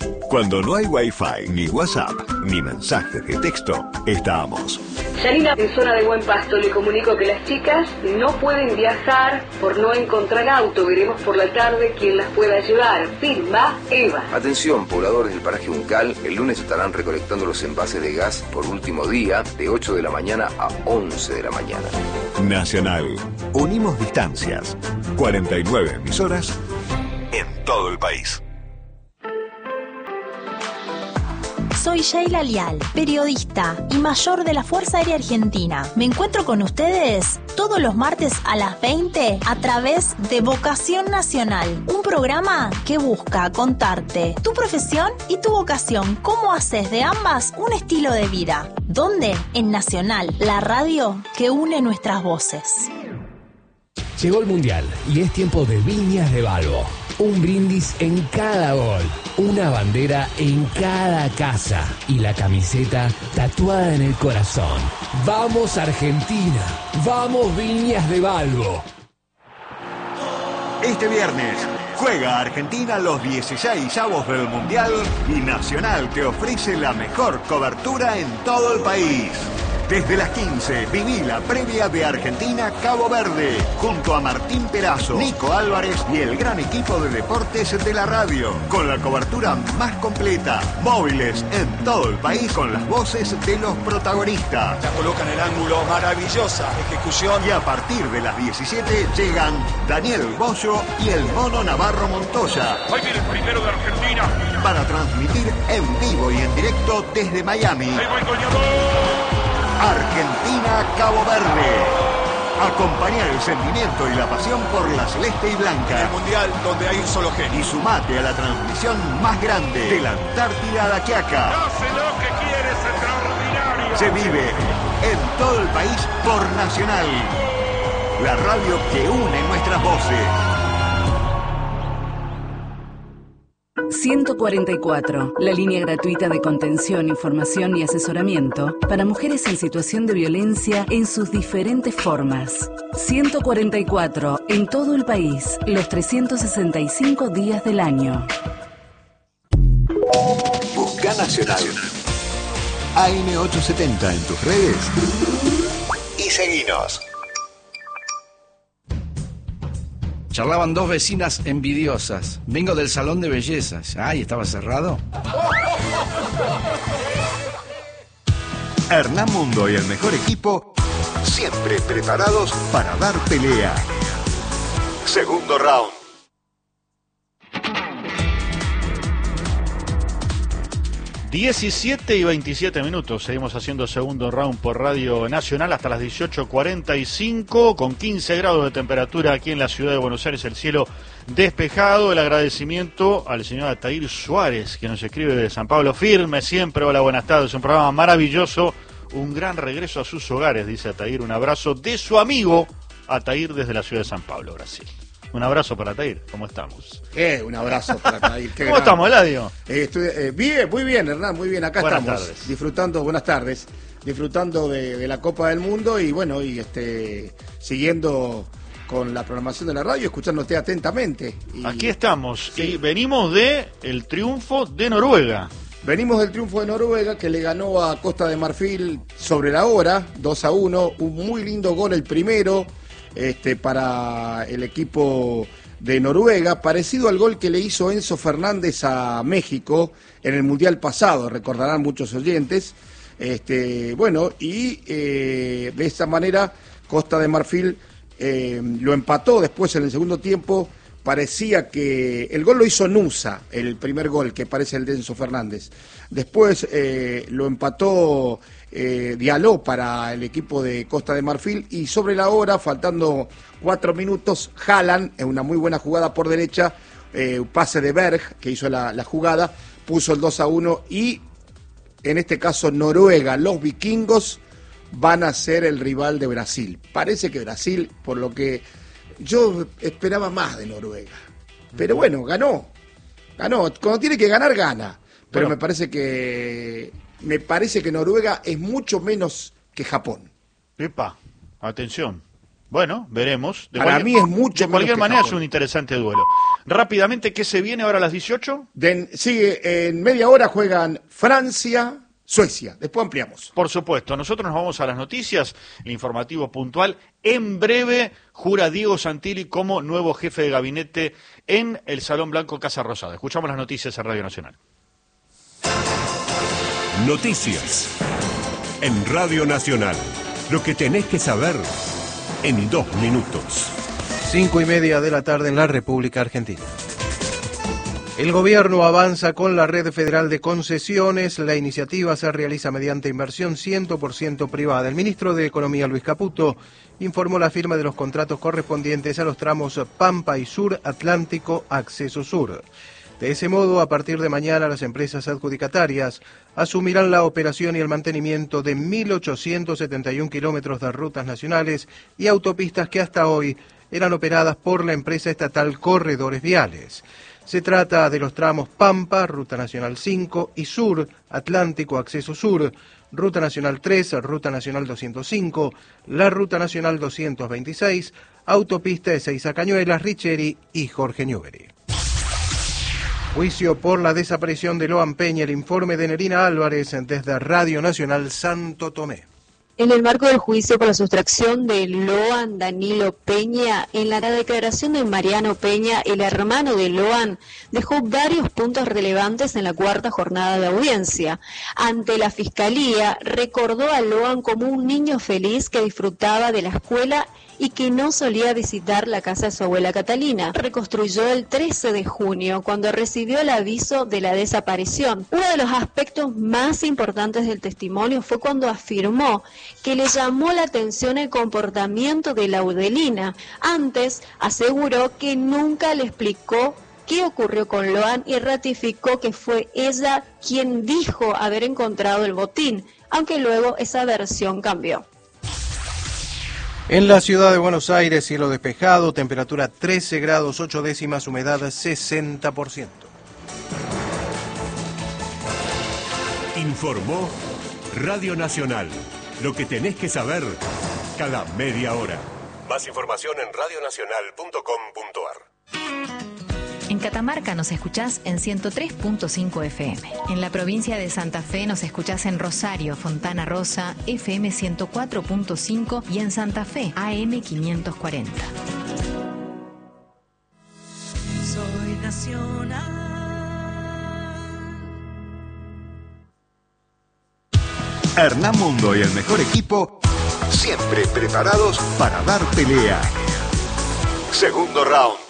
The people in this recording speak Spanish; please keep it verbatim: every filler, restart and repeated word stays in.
Cuando no hay Wi-Fi, ni WhatsApp, ni mensajes de texto, estamos. Yanina, en zona de Buen Pasto, le comunico que las chicas no pueden viajar por no encontrar auto. Veremos por la tarde quién las pueda ayudar. Firma Eva. Atención, pobladores del paraje Uncal, el lunes estarán recolectando los envases de gas por último día, de ocho de la mañana a once de la mañana. Nacional. Unimos distancias. cuarenta y nueve emisoras en todo el país. Soy Sheila Lial, periodista y mayor de la Fuerza Aérea Argentina. Me encuentro con ustedes todos los martes a las veinte a través de Vocación Nacional, un programa que busca contarte tu profesión y tu vocación, cómo haces de ambas un estilo de vida. ¿Dónde? En Nacional, la radio que une nuestras voces. Llegó el Mundial y es tiempo de Viñas de Balbo. Un brindis en cada gol, una bandera en cada casa y la camiseta tatuada en el corazón. ¡Vamos Argentina! ¡Vamos Viñas de Balbo! Este viernes juega Argentina los dieciseisavos del Mundial y Nacional te ofrece la mejor cobertura en todo el país. Desde las quince, viví la previa de Argentina-Cabo Verde, junto a Martín Perazo, Nico Álvarez y el gran equipo de deportes de la radio, con la cobertura más completa, móviles en todo el país con las voces de los protagonistas. La coloca en el ángulo, maravillosa ejecución. Y a partir de las diecisiete llegan Daniel Bollo y el Mono Navarro Montoya. Ahí viene el primero de Argentina. Para transmitir en vivo y en directo desde Miami. Ahí va el goleador. Argentina-Cabo Verde. Acompaña el sentimiento y la pasión por la celeste y blanca. El mundial donde hay un solo genio. Y sumate a la transmisión más grande de la Antártida a la Quiaca. Hace lo que quiere, es extraordinario. Se vive en todo el país por Nacional. La radio que une nuestras voces. ciento cuarenta y cuatro, la línea gratuita de contención, información y asesoramiento para mujeres en situación de violencia en sus diferentes formas. ciento cuarenta y cuatro, en todo el país, los trescientos sesenta y cinco días del año. Busca Nacional. A M ochocientos setenta en tus redes y seguinos. Charlaban dos vecinas envidiosas. Vengo del salón de bellezas. Ay, ¿estaba cerrado? Hernán Mundo y el mejor equipo, siempre preparados para dar pelea. Segundo round. diecisiete y veintisiete minutos, seguimos haciendo segundo round por Radio Nacional hasta las dieciocho cuarenta y cinco, con quince grados de temperatura aquí en la ciudad de Buenos Aires, el cielo despejado. El agradecimiento al señor Atair Suárez, que nos escribe de San Pablo, firme siempre. Hola, buenas tardes, un programa maravilloso, un gran regreso a sus hogares, dice Atair. Un abrazo de su amigo Atair desde la ciudad de San Pablo, Brasil. Un abrazo para Atair, ¿cómo estamos? Eh, un abrazo para Atair. ¿Cómo estamos, Eladio? Eh, estoy, eh, bien, muy bien, Hernán, muy bien. Acá buenas estamos tardes. disfrutando, buenas tardes, disfrutando de, de la Copa del Mundo y bueno, y este siguiendo con la programación de la radio, escuchándote atentamente. Y, aquí estamos, sí. Y venimos de el triunfo de Noruega. Venimos del triunfo de Noruega, que le ganó a Costa de Marfil sobre la hora, dos a uno, un muy lindo gol el primero. Este, para el equipo de Noruega, parecido al gol que le hizo Enzo Fernández a México en el Mundial pasado, recordarán muchos oyentes. Este, bueno, y eh, de esta manera Costa de Marfil eh, lo empató después en el segundo tiempo. Parecía que el gol lo hizo Nusa, el primer gol, que parece el de Enzo Fernández. Después eh, lo empató eh, Diallo para el equipo de Costa de Marfil y sobre la hora, faltando cuatro minutos, Haaland, en una muy buena jugada por derecha, eh, un pase de Berg, que hizo la, la jugada, puso el dos a uno y en este caso Noruega, los vikingos, van a ser el rival de Brasil. Parece que Brasil, por lo que yo esperaba más de Noruega. Pero bueno, ganó. Ganó. Cuando tiene que ganar, gana. Pero bueno, me parece que me parece que Noruega es mucho menos que Japón. Epa, atención. Bueno, veremos. De Para cualquier, mí es mucho De cualquier menos que manera Japón. es un interesante duelo. Rápidamente, ¿qué se viene ahora a las dieciocho? De, sigue, en media hora juegan Francia, Suecia. Después ampliamos. Por supuesto. Nosotros nos vamos a las noticias, el informativo puntual. En breve jura Diego Santilli como nuevo jefe de gabinete en el Salón Blanco Casa Rosada. Escuchamos las noticias en Radio Nacional. Noticias en Radio Nacional. Lo que tenés que saber en dos minutos. Cinco y media de la tarde en la República Argentina. El gobierno avanza con la red federal de concesiones. La iniciativa se realiza mediante inversión cien por ciento privada. El ministro de Economía, Luis Caputo, informó la firma de los contratos correspondientes a los tramos Pampa y Sur Atlántico Acceso Sur. De ese modo, a partir de mañana, las empresas adjudicatarias asumirán la operación y el mantenimiento de mil ochocientos setenta y un kilómetros de rutas nacionales y autopistas que hasta hoy eran operadas por la empresa estatal Corredores Viales. Se trata de los tramos Pampa, Ruta Nacional cinco, y Sur, Atlántico Acceso Sur, Ruta Nacional tres, Ruta Nacional doscientos cinco, la Ruta Nacional doscientos veintiséis, Autopista Ezeiza Cañuelas, Richeri y Jorge Newbery. Juicio por la desaparición de Loan Peña, el informe de Nerina Álvarez desde Radio Nacional Santo Tomé. En el marco del juicio por la sustracción de Loan Danilo Peña, en la declaración de Mariano Peña, el hermano de Loan, dejó varios puntos relevantes en la cuarta jornada de audiencia. Ante la Fiscalía, recordó a Loan como un niño feliz que disfrutaba de la escuela y que no solía visitar la casa de su abuela Catalina. Reconstruyó el trece de junio, cuando recibió el aviso de la desaparición. Uno de los aspectos más importantes del testimonio fue cuando afirmó que le llamó la atención el comportamiento de Laudelina. Antes aseguró que nunca le explicó qué ocurrió con Loan y ratificó que fue ella quien dijo haber encontrado el botín, aunque luego esa versión cambió. En la ciudad de Buenos Aires, cielo despejado, temperatura trece grados ocho décimas, humedad sesenta por ciento. Informó Radio Nacional. Lo que tenés que saber cada media hora. Más información en radio nacional punto com punto a r. En Catamarca nos escuchás en ciento tres punto cinco F M. En la provincia de Santa Fe nos escuchás en Rosario, Fontana Rosa, F M ciento cuatro punto cinco y en Santa Fe, A M quinientos cuarenta. Soy nacional. Hernán Mundo y el mejor equipo, siempre preparados para dar pelea. Segundo round.